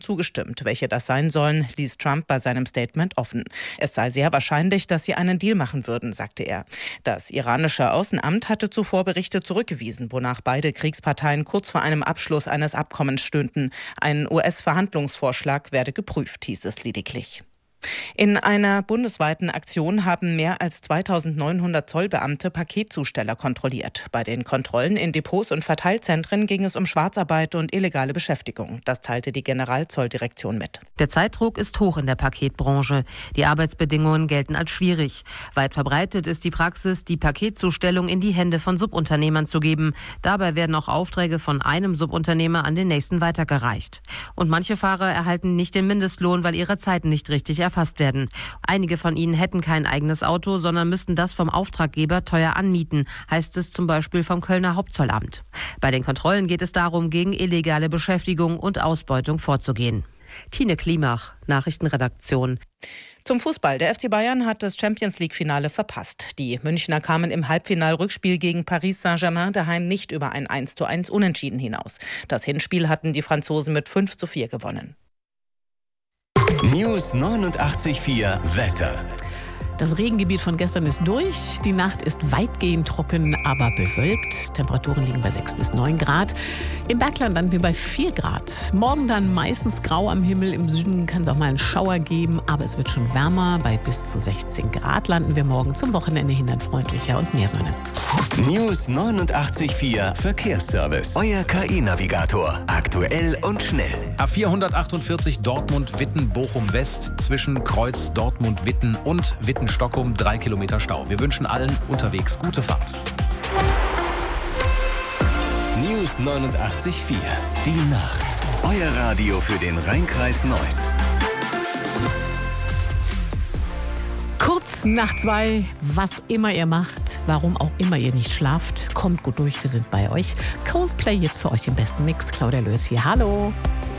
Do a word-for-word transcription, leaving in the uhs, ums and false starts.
zugestimmt. Welche das sein sollen, ließ Trump bei seinem Statement offen. Es sei sehr wahrscheinlich, dass sie einen Deal machen würden, sagte er. Das iranische Außenamt hatte zuvor Berichte zurückgewiesen, wonach beide Kriegsparteien kurz vor einem Abschluss eines Abkommens stünden. Ein U S-Verhandlungsvorschlag werde geprüft, hieß es lediglich. In einer bundesweiten Aktion haben mehr als zweitausendneunhundert Zollbeamte Paketzusteller kontrolliert. Bei den Kontrollen in Depots und Verteilzentren ging es um Schwarzarbeit und illegale Beschäftigung. Das teilte die Generalzolldirektion mit. Der Zeitdruck ist hoch in der Paketbranche. Die Arbeitsbedingungen gelten als schwierig. Weit verbreitet ist die Praxis, die Paketzustellung in die Hände von Subunternehmern zu geben. Dabei werden auch Aufträge von einem Subunternehmer an den nächsten weitergereicht. Und manche Fahrer erhalten nicht den Mindestlohn, weil ihre Zeiten nicht richtig erfasst werden. Einige von ihnen hätten kein eigenes Auto, sondern müssten das vom Auftraggeber teuer anmieten, heißt es zum Beispiel vom Kölner Hauptzollamt. Bei den Kontrollen geht es darum, gegen illegale Beschäftigung und Ausbeutung vorzugehen. Tine Klimach, Nachrichtenredaktion. Zum Fußball. Der F C Bayern hat das Champions-League-Finale verpasst. Die Münchner kamen im Halbfinal-Rückspiel gegen Paris Saint-Germain daheim nicht über ein eins zu eins Unentschieden hinaus. Das Hinspiel hatten die Franzosen mit fünf zu vier gewonnen. News neunundachtzig Komma vier Wetter. Das Regengebiet von gestern ist durch. Die Nacht ist weitgehend trocken, aber bewölkt. Temperaturen liegen bei sechs bis neun Grad. Im Bergland landen wir bei vier Grad. Morgen dann meistens grau am Himmel. Im Süden kann es auch mal einen Schauer geben, aber es wird schon wärmer. Bei bis zu sechzehn Grad landen wir morgen. Zum Wochenende hin dann freundlicher und mehr Sonne. News neunundachtzig Komma vier Verkehrsservice. Euer K I-Navigator. Aktuell und schnell. A vierhundertachtundvierzig Dortmund-Witten-Bochum-West zwischen Kreuz Dortmund-Witten und Witten-Stockholm drei Kilometer Stau. Wir wünschen allen unterwegs gute Fahrt. News neunundachtzig Komma vier. Die Nacht. Euer Radio für den Rheinkreis Neuss. Kurz nach zwei, was immer ihr macht, warum auch immer ihr nicht schlaft, kommt gut durch, wir sind bei euch. Coldplay jetzt für euch im besten Mix. Claudia Lös hier, hallo.